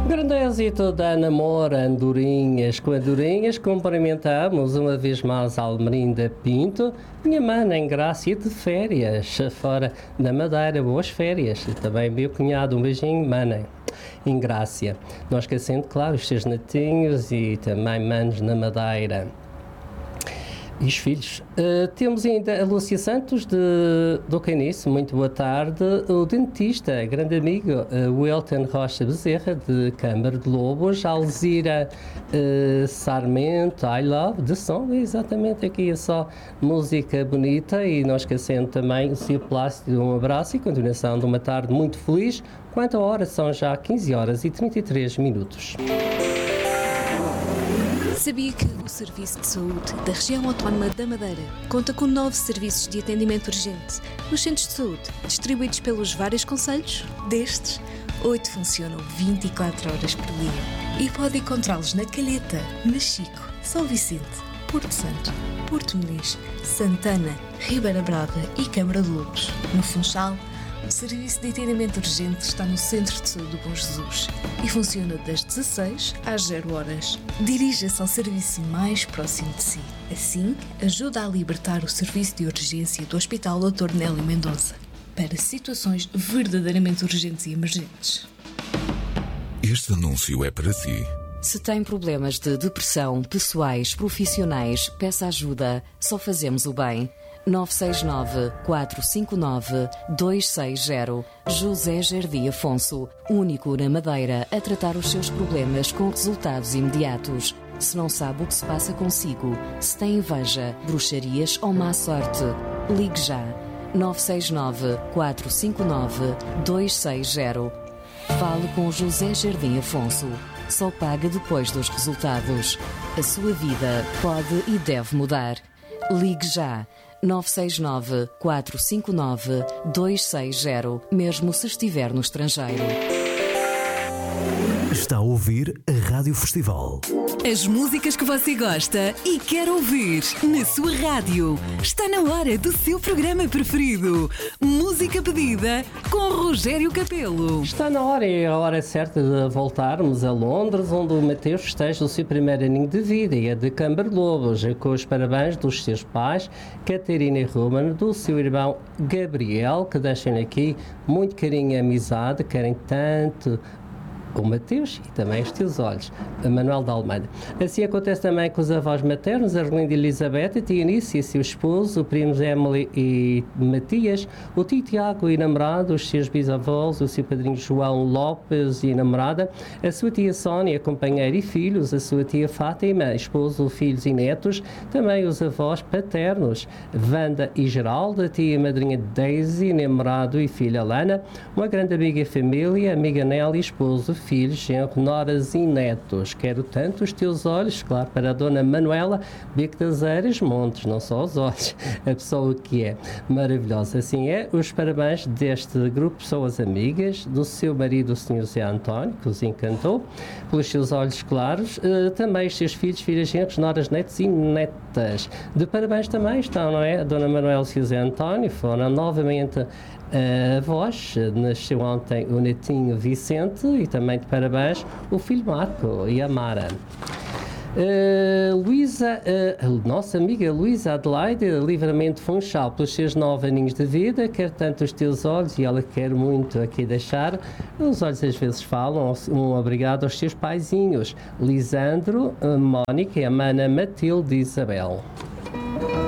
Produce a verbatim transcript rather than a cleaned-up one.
Grande êxito da Namora Andorinhas. Com Andorinhas cumprimentamos uma vez mais a Almerinda Pinto, minha mana em Grácia de férias, fora da Madeira, boas férias. E também meu cunhado, um beijinho, mana, em Grácia. Não esquecendo, claro, os seus netinhos e também manos na Madeira. E os filhos. Uh, temos ainda a Lúcia Santos de do Caniço, muito boa tarde. O dentista, grande amigo, uh, Wilton Rocha Bezerra, de Câmara de Lobos. Alzira uh, Sarmento, I Love, de som, exatamente, aqui é só música bonita. E não esquecendo também o seu Plácido, um abraço e continuação de uma tarde muito feliz. Quanto a hora, são já quinze horas e trinta e três minutos. Sabia que o Serviço de Saúde da Região Autónoma da Madeira conta com nove serviços de atendimento urgente nos centros de saúde, distribuídos pelos vários concelhos? Destes, oito funcionam vinte e quatro horas por dia e pode encontrá-los na Calheta, Machico, São Vicente, Porto Santo, Porto Muniz, Santana, Ribeira Brava e Câmara de Lobos. No Funchal, o Serviço de Atendimento Urgente está no Centro de Saúde do Bom Jesus e funciona das dezasseis às zero horas. Dirija-se ao serviço mais próximo de si. Assim, ajuda a libertar o serviço de urgência do Hospital doutor Nélio Mendonça para situações verdadeiramente urgentes e emergentes. Este anúncio é para si. Se tem problemas de depressão, pessoais, profissionais, peça ajuda. Só fazemos o bem. nove seis nove, quatro cinco nove, dois seis zero. José Jardim Afonso, único na Madeira a tratar os seus problemas com resultados imediatos. Se não sabe o que se passa consigo, se tem inveja, bruxarias ou má sorte, ligue já. nove seis nove, quatro cinco nove, dois seis zero. Fale com José Jardim Afonso. Só paga depois dos resultados. A sua vida pode e deve mudar. Ligue já. nove seis nove, quatro cinco nove, dois seis zero, mesmo se estiver no estrangeiro. Está a ouvir a Rádio Festival. As músicas que você gosta e quer ouvir na sua rádio. Está na hora do seu programa preferido. Música pedida com Rogério Capelo. Está na hora, é a hora certa de voltarmos a Londres, onde o Mateus festeja o seu primeiro aninho de vida e é de Câmara de Lobos, com os parabéns dos seus pais, Catarina e Ruben, do seu irmão Gabriel, que deixam aqui muito carinho e amizade, querem tanto o Mateus e também os teus olhos, a Manuel de Almeida. Assim acontece também com os avós maternos, Arlindo e Elizabeth, a tia Anice e seu esposo, o primos Emily e Matias, o tio Tiago e namorado, os seus bisavós, o seu padrinho João Lopes e namorada, a sua tia Sónia, companheira e filhos, a sua tia Fátima, esposo, filhos e netos, também os avós paternos, Wanda e Geraldo, a tia e madrinha Daisy, namorado e filha Lana, uma grande amiga e família, amiga Nelly, esposo, filhos, genro, noras e netos. Quero tanto os teus olhos, claro, para a dona Manuela Bico das Eiras Montes, não só os olhos, a pessoa que é maravilhosa. Assim é, os parabéns deste grupo de pessoas amigas, do seu marido, o senhor José António, que os encantou, pelos seus olhos claros, uh, também os seus filhos, filhas, genros, noras, netos e netas. De parabéns também estão, não é? A dona Manuela e o José António foram novamente a avós, nasceu ontem o netinho Vicente e também de parabéns o filho Marco e a Mara. Uh, Luísa, uh, a nossa amiga Luísa Adelaide, Livramento Funchal, pelos seus nove aninhos de vida, quer tanto os teus olhos e ela quer muito aqui deixar. Os olhos às vezes falam, um obrigado aos seus paizinhos, Lisandro, Mónica e a mana Matilde e Isabel.